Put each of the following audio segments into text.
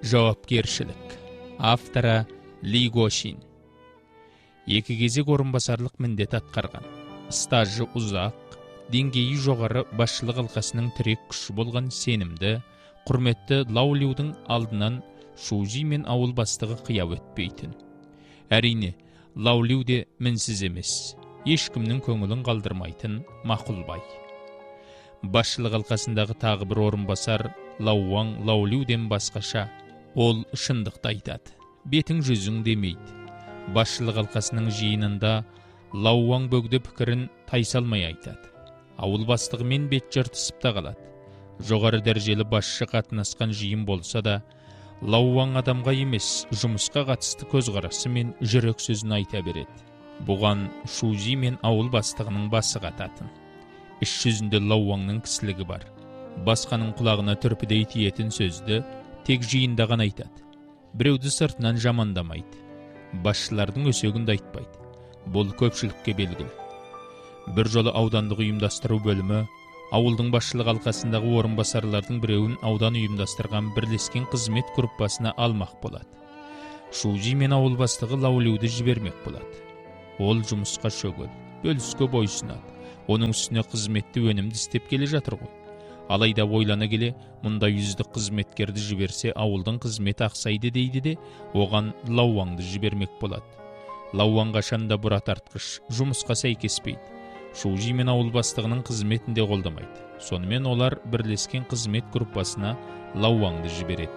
Жауапкершілік. Авторы Ли Гошин. Екі кезек орынбасарлық міндет атқарған. Стажы ұзақ, деңгейі жоғары басшылық алқасының тірек күші болған сенімді, құрметті Лау Лиудың алдынан Шужи мен ауыл бастығы қия өтпейтін. Әрине, Лау Лиу де мінсіз емес, ешкімнің көңілін қалдырмайтын мақұлбай. Басшылық алқасындағы тағы бір орынбасар Лау Ваң Лау Лиуден басқаша. Ол шындықты айтады, бетің жүзің демейді. Басшылық алқасының жиынында Лау Ваң бөгде пікірін тайсалмай айтады. Ауыл бастығымен бет жыртысып та қалады. Жоғары дәрежелі басшы қатынасқан жиын болса да, Лау Ваң адамға емес, жұмысқа қатысты көзқарасы мен жүрек сөзін айта береді. Бұған Шужи мен ауыл бастығының басы қататын. Іс жүзінде Лау Ваңның кісілігі бар. Басқаның құлағына түрпідей тиетін сөзді тек жиында ғана айтады. Біреуді сыртынан жамандамайды. Басшылардың өсегінді айтпайды. Бұл көпшілікке белгілі. Бір жолы аудандық ұйымдастыру бөлімі ауылдың басшылық алқасындағы орынбасарлардың біреуін аудан ұйымдастырған бірлескен қызмет группасына алмақ болады. Шужи мен ауыл бастығы Лау Лиуді жібермек болады. Ол жұмысқа шөгіл, бөліске бойсынады. Оның үстіне қызметті өнімді істеп келе жатыр ғой. Алайда ойлана келе, мұнда yüздік қызметкерді жіберсе, ауылдың қызметі ақсайды дейді де, оған Лау Ваңды жібермек болады. Лау Ваң қашанда бұра тартқыш, жұмысқа сәйкеспейді. Шужи мен ауыл бастығының қызметінде қолдамайды. Сонымен олар бірлескен қызмет группасына Лау Ваңды жібереді.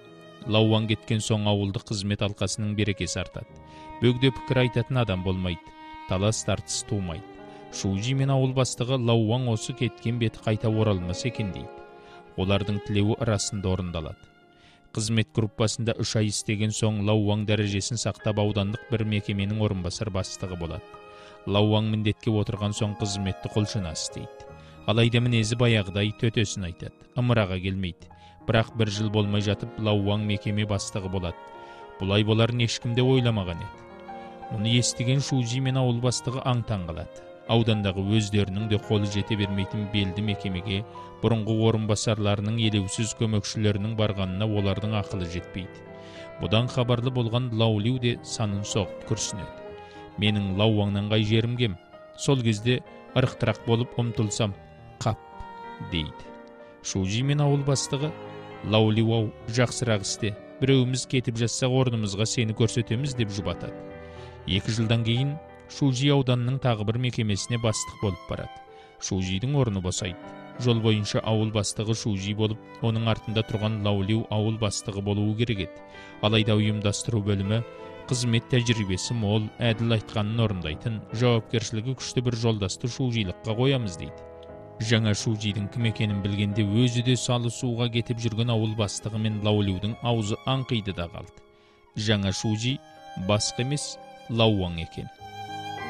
Лау Ваң кеткен соң ауылдық қызмет алқасының берекесі артады. Бөгде пікір айтатын адам болмайды, талас тартыс тумайды. Шужи мен ауыл бастығы Лау Ваң осы кеткен беті қайта оралмас екен дейді. Олардың тілеуі арасында орындалады. Қызмет группасында 3 ай істеген соң Лау Ваң дәрежесін сақтап аудандық бір мекеменің орынбасар бастығы болады. Лау Ваң міндетке отырған соң қызметті құлшына істейді. Алайда мінезі баяғыдай төтесін айтады, ымыраға келмейді. Бірақ 1 жыл болмай жатып Лау Ваң мекеме бастығы болады. Бұлай боларын ешкімде ойламаған еді. Мұны естіген Шужи мен ауыл бастығы аң-таң қалады. Аудандағы өздерінің де қолы жете бермейтін белді мекемеге бұрынғы орынбасарларының елеусіз көмекшілерінің барғанына олардың ақылы жетпейді. Бұдан хабарлы болған Лау Лиу де санын соғып күрсінеді. Менің Лау Ваңнан қай жерім кем? Сол кезде ырықтырақ болып ұмтылсам, қап, дейді. Шужи мен ауыл бастығы, Лау Лиу, жақсырақ істе, біреуіміз кетіп жатсақ орнымызға сені көрсетеміз деп жұбатады. 2 жылдан кейін Шужи ауданның тағы бір мекемесіне бастық болып барады. Шужидің орны босайды. Жол бойынша ауыл бастығы Шужи болып, оның артында тұрған Лау Лиу ауыл бастығы болуы керек еді. Алайда ұйымдастыру бөлімі қызмет тәжірибесі мол, әділ айтқанын орындайтын, жауапкершілігі күшті бір жолдасты Шужилыққа қоямыз дейді. Жаңа Шужидің кім екенін білгенде өзі де салы суға кетіп жүрген ауыл бастығы мен Лау Лиудің аузы аңқиды да қалды. Жаңа Шужи басқа емес, Лау Ваң екен.